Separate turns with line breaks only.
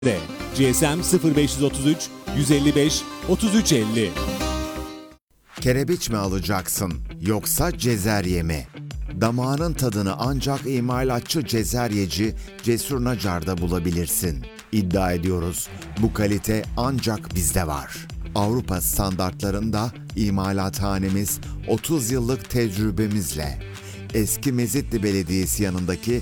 GSM 0533 155 3350.
Kerebiç mi alacaksın yoksa cezerye mi? Damağının tadını ancak imalatçı cezeryeci Cesur Nacar'da bulabilirsin. İddia ediyoruz, bu kalite ancak bizde var. Avrupa standartlarında imalathanemiz 30 yıllık tecrübemizle eski Mezitli Belediyesi yanındaki